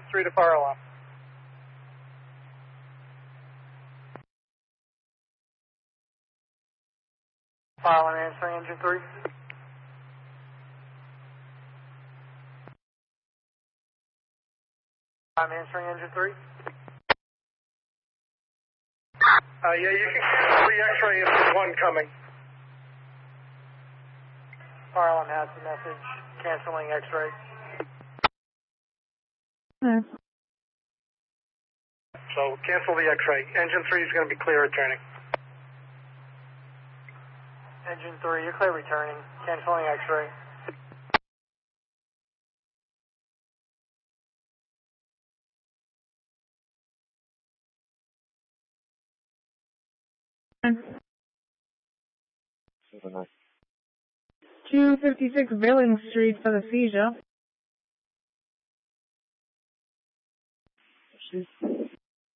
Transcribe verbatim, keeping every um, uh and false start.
three to fire alarm. Fire alarm answering, engine three. I'm answering, engine three. Uh, yeah, you can cancel the X-ray if there's one coming. Fire alarm has the message, canceling X-ray. Hmm. So cancel the X-ray. Engine three is going to be clear returning. Engine three, you're clear returning, canceling X-ray. two fifty-six Billings Street for the seizure.